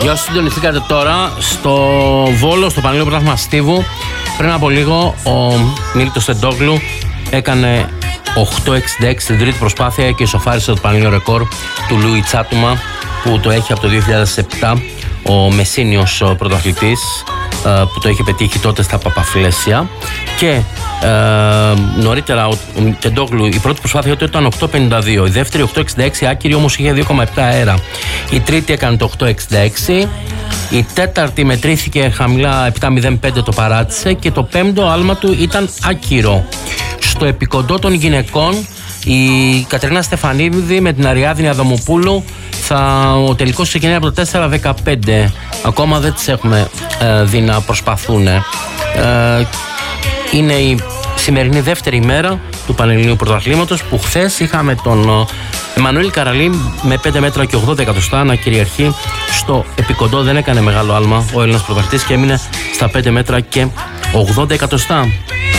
Για όσοι συντονιστήκατε τώρα, στο Βόλο, στο Πανελλήνιο Πρωτάθλημα Στίβου, πριν από λίγο ο Μίλτος Τεντόγλου έκανε 8.66 στην τρίτη προσπάθεια και ισοφάρισε το πανελλήνιο ρεκόρ του Λούι Τσάτουμα που το έχει από το 2007, ο Μεσίνιος πρωταθλητής που το είχε πετύχει τότε στα Παπαφλέσια. Και νωρίτερα ο Τεντόγλου, η πρώτη προσπάθεια του ήταν 8.52, η δεύτερη 8.66 άκυρη, όμως είχε 2,7 αέρα. Η τρίτη έκανε το 8.66, η τέταρτη μετρήθηκε χαμηλά 7.05, το παράτησε, και το πέμπτο άλμα του ήταν άκυρο. Στο επικοντό των γυναικών, η Κατερίνα Στεφανίδη με την Αριάδνη Αδαμοπούλου, ο τελικός ξεκινάει από το 4.15. Ακόμα δεν τις έχουμε δει να προσπαθούν. Είναι η σημερινή δεύτερη ημέρα του Πανελληνίου Πρωταθλήματος, που χθες είχαμε τον Εμμανουήλ Καραλή με 5 μέτρα και 80 εκατοστά να κυριαρχεί στο επικοντό. Δεν έκανε μεγάλο άλμα ο Έλληνας πρωταθλητής και έμεινε στα 5 μέτρα και 80 εκατοστά.